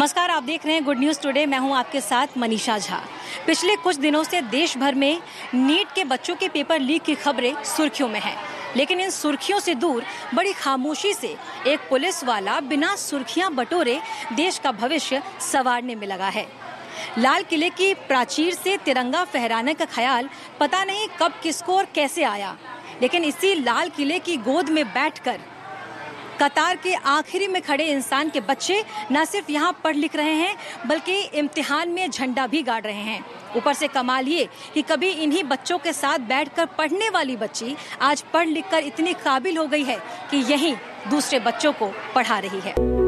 नमस्कार, आप देख रहे हैं गुड न्यूज़ टुडे। मैं हूं आपके साथ मनीषा झा। पिछले कुछ दिनों से देश भर में नीट के बच्चों के पेपर लीक की खबरें सुर्खियों में हैं, लेकिन इन सुर्खियों से दूर बड़ी खामोशी से एक पुलिस वाला बिना सुर्खियां बटोरे देश का भविष्य संवारने में लगा है। लाल किले की प्राचीर से तिरंगा फहराने का ख्याल पता नहीं कब किसको और कैसे आया, लेकिन इसी लाल किले की गोद में बैठकर कतार के आखिरी में खड़े इंसान के बच्चे न सिर्फ यहाँ पढ़ लिख रहे हैं, बल्कि इम्तिहान में झंडा भी गाड़ रहे हैं। ऊपर से कमाल ये कि कभी इन्हीं बच्चों के साथ बैठकर पढ़ने वाली बच्ची आज पढ़ लिख कर इतनी काबिल हो गई है कि यही दूसरे बच्चों को पढ़ा रही है।